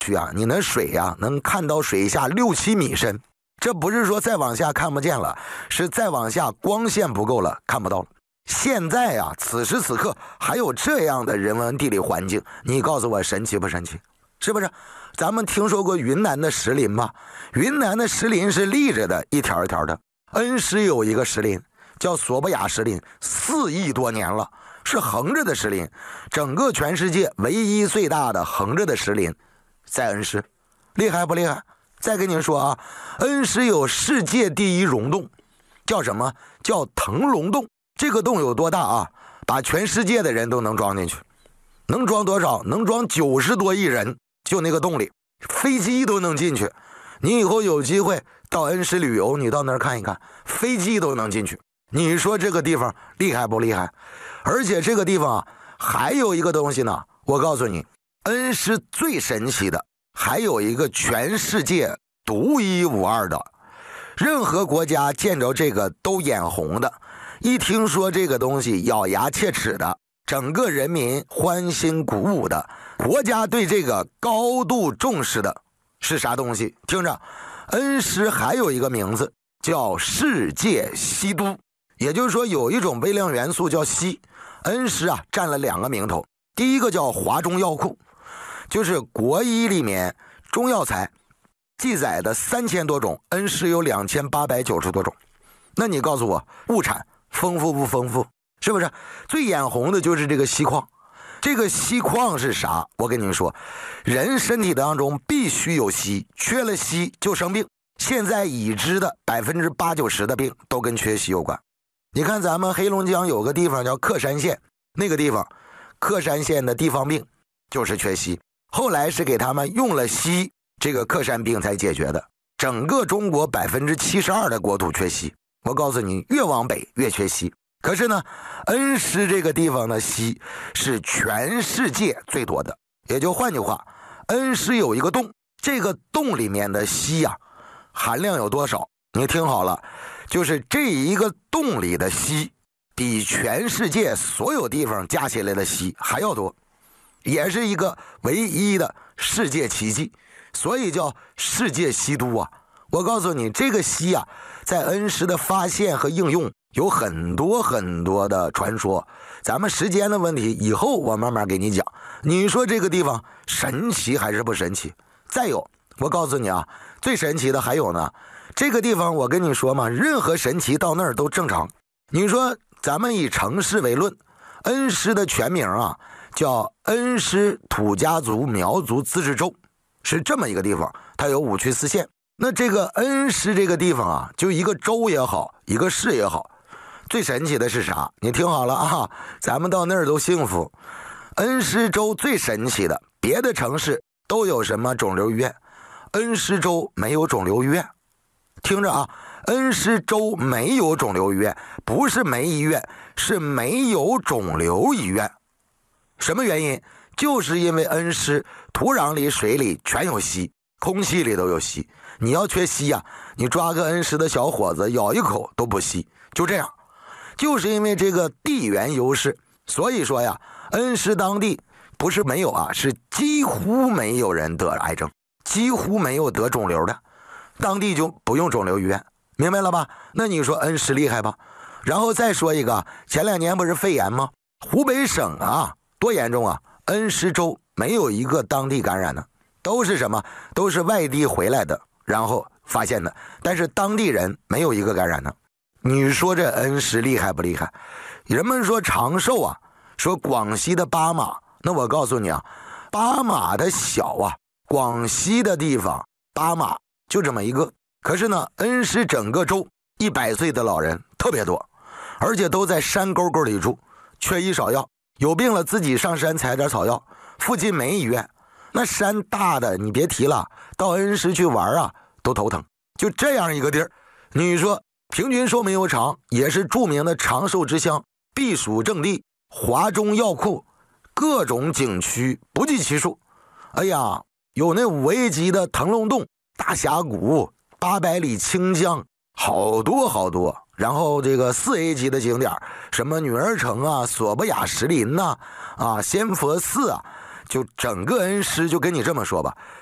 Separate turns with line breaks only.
去啊，你那水啊能看到水下6-7米深。这不是说再往下看不见了，是再往下光线不够了，看不到了。现在啊，此时此刻还有这样的人文地理环境，你告诉我神奇不神奇？是不是？咱们听说过云南的石林吧？云南的石林是立着的，一条一条的。恩施有一个石林叫索布亚石林，4亿多年了，是横着的石林，整个全世界唯一最大的横着的石林在恩施，厉害不厉害？再跟您说啊，恩施有世界第一溶洞，叫什么？叫腾龙洞。这个洞有多大啊？把全世界的人都能装进去。能装多少？能装90多亿人，就那个洞里，飞机都能进去。你以后有机会到恩施旅游，你到那儿看一看，飞机都能进去。你说这个地方厉害不厉害？而且这个地方啊，还有一个东西呢，我告诉你，恩施最神奇的还有一个全世界独一无二的，任何国家见着这个都眼红的，一听说这个东西咬牙切齿的，整个人民欢欣鼓舞的，国家对这个高度重视的是啥东西？听着，恩施还有一个名字叫世界硒都，也就是说有一种微量元素叫硒。恩施啊占了2个名头，第一个叫华中药库，就是国医里面中药材记载的3000多种，恩施有2890多种。那你告诉我，物产丰富不丰富？是不是？最眼红的就是这个硒矿。这个硒矿是啥？我跟您说，人身体当中必须有硒，缺了硒就生病。现在已知的80%-90%的病都跟缺硒有关。你看咱们黑龙江有个地方叫克山县，那个地方克山县的地方病就是缺硒，后来是给他们用了硒，这个克山病才解决的。整个中国72%的国土缺硒，我告诉你，越往北越缺硒。可是呢，恩施这个地方的硒是全世界最多的，也就换句话，恩施有一个洞，这个洞里面的硒啊，含量有多少？你听好了，就是这一个洞里的硒比全世界所有地方加起来的硒还要多，也是一个唯一的世界奇迹，所以叫世界硒都啊。我告诉你，这个硒啊，在恩施的发现和应用有很多很多的传说，咱们时间的问题，以后我慢慢给你讲。你说这个地方神奇还是不神奇？再有，我告诉你啊，最神奇的还有呢，这个地方我跟你说嘛，任何神奇到那儿都正常。你说咱们以城市为论，恩施的全名啊叫恩施土家族苗族自治州，是这么一个地方，它有5区4县。那这个恩施这个地方啊，就一个州也好，一个市也好，最神奇的是啥？你听好了啊，咱们到那儿都幸福。恩施州最神奇的，别的城市都有什么肿瘤医院，恩施州没有肿瘤医院。听着啊，恩施州没有肿瘤医院，不是没医院，是没有肿瘤医院。什么原因？就是因为恩施土壤里水里全有硒，空气里都有硒。你要缺硒啊，你抓个恩施的小伙子咬一口都不吸。就这样，就是因为这个地缘优势，所以说呀，恩施当地不是没有啊，是几乎没有人得癌症，几乎没有得肿瘤的，当地就不用肿瘤医院，明白了吧？那你说恩施厉害吧？然后再说一个，前2年不是肺炎吗？湖北省啊，多严重啊！恩施州没有一个当地感染的，都是什么？都是外地回来的，然后发现的，但是当地人没有一个感染的。你说这恩施厉害不厉害？人们说长寿啊，说广西的巴马，那我告诉你啊，巴马的小啊，广西的地方巴马就这么一个，可是呢，恩施整个州100岁的老人特别多，而且都在山沟沟里住，缺医少药，有病了自己上山采点草药，附近没医院，那山大的你别提了，到恩施去玩啊都头疼。就这样一个地儿，你说平均寿命又长，也是著名的长寿之乡，避暑胜地，华中药库，各种景区不计其数。哎呀，有那5A级的腾龙洞、大峡谷、800里清江，好多好多。然后这个4A级的景点，什么女儿城啊、索布亚石林呐、仙佛寺啊，就整个恩施就跟你这么说吧，